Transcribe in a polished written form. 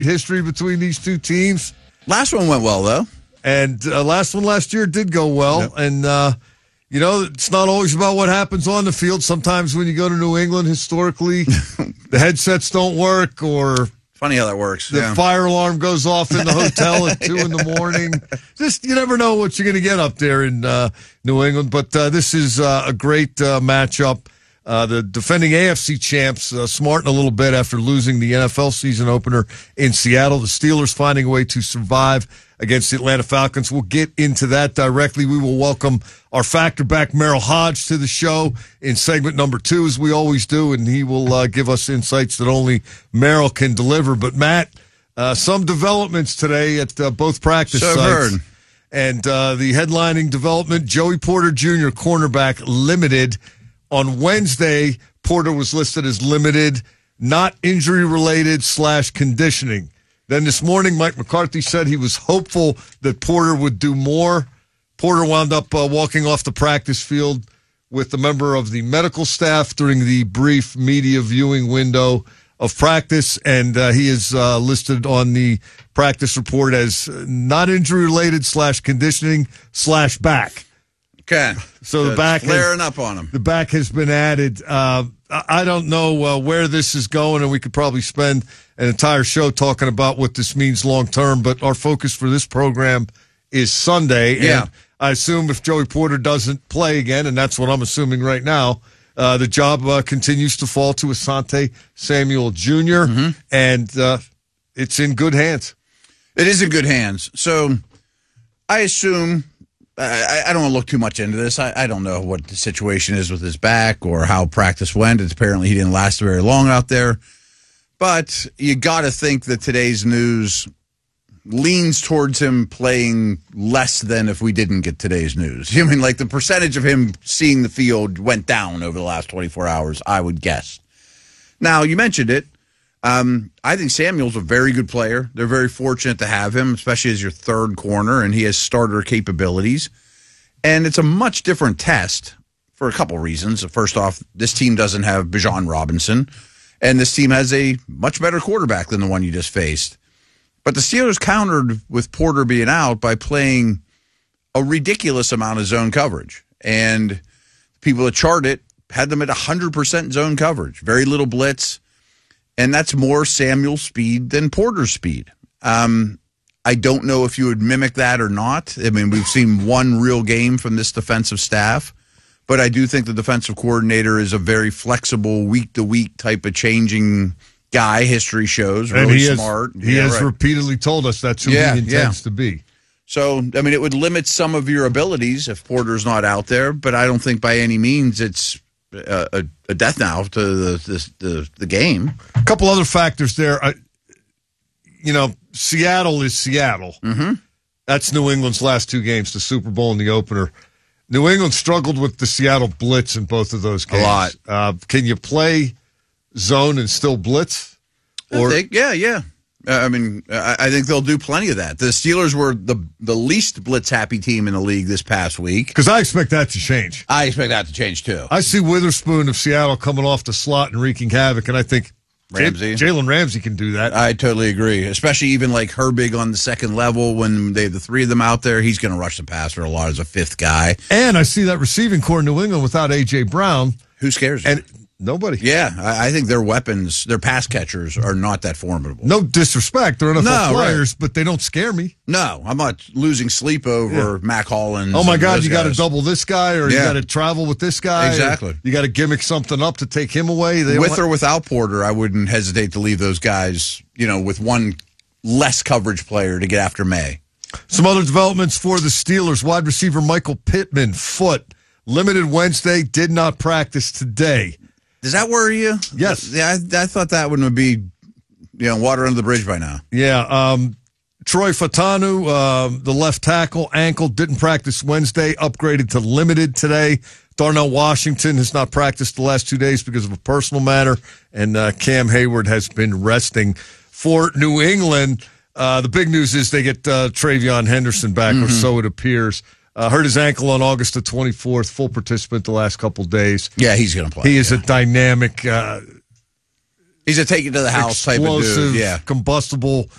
history between these two teams. Last one went well, though. And last one last year did go well. Yep. And, it's not always about what happens on the field. Sometimes when you go to New England, historically, the headsets don't work or... Funny how that works. The fire alarm goes off in the hotel at 2 in the morning. Just, you never know what you're going to get up there in New England. But this is a great matchup. The defending AFC champs smarten a little bit after losing the NFL season opener in Seattle. The Steelers finding a way to survive against the Atlanta Falcons. We'll get into that directly. We will welcome our factor back, Merrill Hodge, to the show in segment number 2, as we always do, and he will give us insights that only Merrill can deliver. But, Matt, some developments today at both practice sites. Heard. And the headlining development, Joey Porter Jr., cornerback, limited. On Wednesday, Porter was listed as limited, not injury-related / conditioning. Then this morning, Mike McCarthy said he was hopeful that Porter would do more. Porter wound up walking off the practice field with a member of the medical staff during the brief media viewing window of practice, and he is listed on the practice report as not injury-related / conditioning / back. Okay. So the back flaring up on him. The back has been added. I don't know where this is going, and we could probably spend an entire show talking about what this means long term, but our focus for this program is Sunday. Yeah. And I assume if Joey Porter doesn't play again, and that's what I'm assuming right now, the job continues to fall to Asante Samuel Jr., and it's in good hands. It is in good hands. So I assume... I don't want to look too much into this. I don't know what the situation is with his back or how practice went. It's apparently he didn't last very long out there. But you got to think that today's news leans towards him playing less than if we didn't get today's news. I mean, like the percentage of him seeing the field went down over the last 24 hours, I would guess. Now, you mentioned it. I think Samuel's a very good player. They're very fortunate to have him, especially as your third corner, and he has starter capabilities. And it's a much different test for a couple reasons. First off, this team doesn't have Bijan Robinson, and this team has a much better quarterback than the one you just faced. But the Steelers countered with Porter being out by playing a ridiculous amount of zone coverage. And people that chart it had them at 100% zone coverage, very little blitz. And that's more Samuel's speed than Porter's speed. I don't know if you would mimic that or not. I mean, we've seen one real game from this defensive staff, but I do think the defensive coordinator is a very flexible, week-to-week type of changing guy. History shows, really smart. He has repeatedly told us that's who he intends to be. So, I mean, it would limit some of your abilities if Porter's not out there, but I don't think by any means it's a death knell to the game. A couple other factors there. Seattle is Seattle. Mm-hmm. That's New England's last two games, the Super Bowl and the opener. New England struggled with the Seattle blitz in both of those games. A lot. Can you play zone and still blitz? I think, yeah. I think they'll do plenty of that. The Steelers were the least blitz-happy team in the league this past week. Because I expect that to change. I expect that to change, too. I see Witherspoon of Seattle coming off the slot and wreaking havoc, and I think Jalen Ramsey can do that. I totally agree, especially even like Herbig on the second level when they have the three of them out there. He's going to rush the passer a lot as a fifth guy. And I see that receiving core in New England without A.J. Brown. Who scares you? And nobody. Yeah, I think their weapons, their pass catchers are not that formidable. No disrespect. They're NFL players, but they don't scare me. No, I'm not losing sleep over Mac Hollins. Oh, my God, you got to double this guy or you got to travel with this guy. Exactly. You got to gimmick something up to take him away. With or without Porter, I wouldn't hesitate to leave those guys, with one less coverage player to get after May. Some other developments for the Steelers. Wide receiver Michael Pittman, foot, limited Wednesday, did not practice today. Does that worry you? Yes. Yeah, I thought that one would be, water under the bridge by now. Yeah. Troy Fatanu, the left tackle, ankle, didn't practice Wednesday, upgraded to limited today. Darnell Washington has not practiced the last 2 days because of a personal matter, and Cam Hayward has been resting. For New England, the big news is they get Travion Henderson back, or so it appears. Hurt his ankle on August the 24th, full participant the last couple days. Yeah, he's going to play. He is a dynamic He's a take it to the house type of explosive, dude. Yeah. combustible